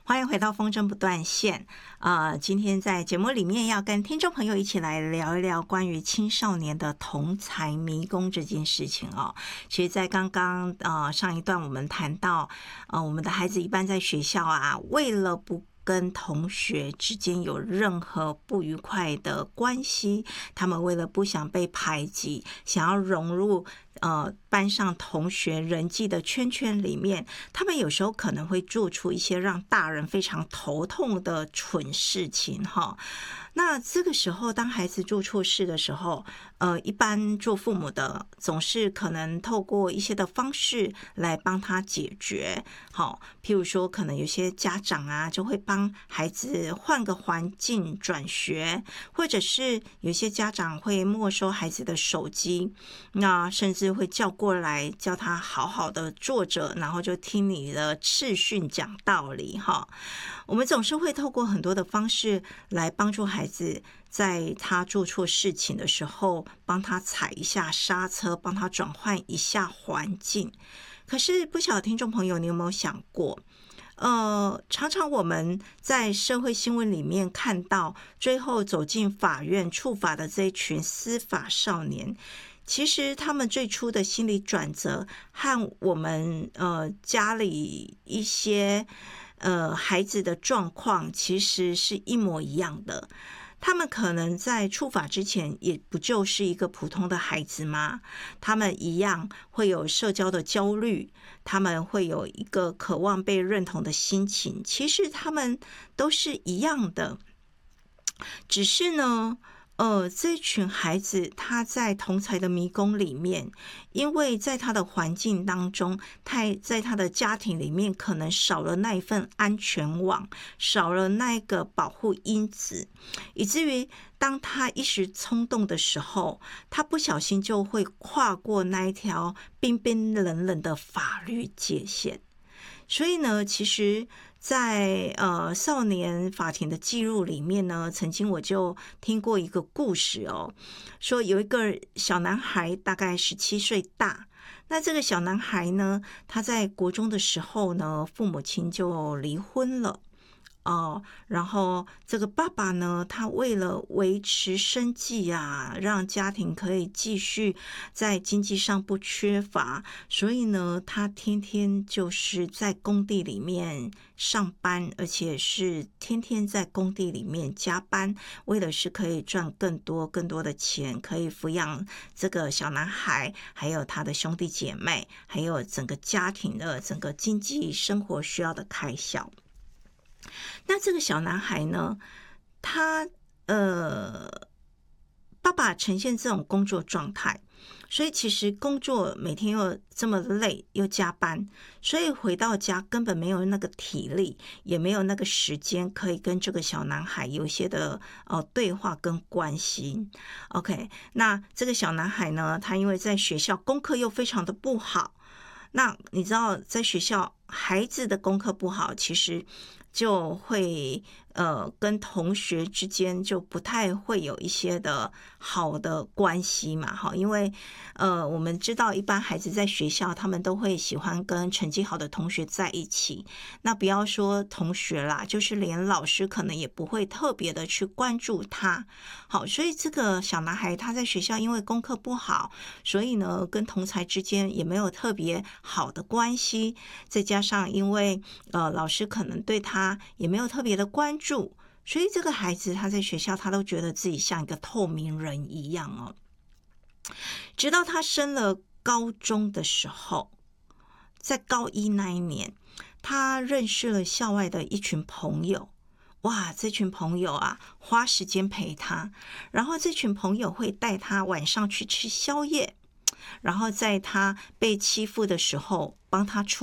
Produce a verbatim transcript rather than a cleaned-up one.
欢迎回到风筝不断线。呃，今天在节目里面要跟听众朋友一起来聊一聊关于青少年的同侪迷宫这件事情哦。其实，在刚刚呃上一段我们谈到，呃，我们的孩子一般在学校啊，为了不跟同学之间有任何不愉快的关系，他们为了不想被排挤，想要融入呃班上同学人际的圈圈里面，他们有时候可能会做出一些让大人非常头痛的蠢事情哈。那这个时候，当孩子做错事的时候，呃，一般做父母的总是可能透过一些的方式来帮他解决。好，譬如说，可能有些家长啊，就会帮孩子换个环境转学，或者是有些家长会没收孩子的手机，那甚至会叫过来，叫他好好的坐着，然后就听你的视讯讲道理哈。我们总是会透过很多的方式来帮助孩子，在他做错事情的时候，帮他踩一下刹车，帮他转换一下环境。可是不晓得听众朋友，你有没有想过，呃，常常我们在社会新闻里面看到，最后走进法院处罚的这一群司法少年，其实他们最初的心理转折和我们呃家里一些呃孩子的状况其实是一模一样的。他们可能在触法之前也不就是一个普通的孩子吗？他们一样会有社交的焦虑，他们会有一个渴望被认同的心情，其实他们都是一样的。只是呢呃，这群孩子他在同侪的迷宫里面，因为在他的环境当中，他在他的家庭里面可能少了那一份安全网，少了那个保护因子，以至于当他一时冲动的时候，他不小心就会跨过那一条冰冰冷冷的法律界限。所以呢，其实在呃少年法庭的记录里面呢，曾经我就听过一个故事哦，说有一个小男孩大概十七岁大，那这个小男孩呢，他在国中的时候呢，父母亲就离婚了。哦，然后这个爸爸呢，他为了维持生计啊，让家庭可以继续在经济上不缺乏，所以呢，他天天就是在工地里面上班，而且是天天在工地里面加班，为的是可以赚更多更多的钱，可以抚养这个小男孩，还有他的兄弟姐妹，还有整个家庭的整个经济生活需要的开销。那这个小男孩呢，他呃，爸爸呈现这种工作状态，所以其实工作每天又这么累，又加班，所以回到家根本没有那个体力，也没有那个时间可以跟这个小男孩有一些的呃对话跟关系。OK， 那这个小男孩呢，他因为在学校功课又非常的不好，那你知道在学校孩子的功课不好，其实就会呃跟同学之间就不太会有一些的好的关系嘛，哈，因为呃我们知道一般孩子在学校他们都会喜欢跟成绩好的同学在一起，那不要说同学啦，就是连老师可能也不会特别的去关注他。好，所以这个小男孩他在学校因为功课不好，所以呢跟同侪之间也没有特别好的关系，再加上因为呃老师可能对他也没有特别的关注，所以这个孩子他在学校他都觉得自己像一个透明人一样哦。直到他升了高中的时候，在高一那一年，他认识了校外的一群朋友。哇，这群朋友啊，花时间陪他，然后这群朋友会带他晚上去吃宵夜，然后在他被欺负的时候帮他出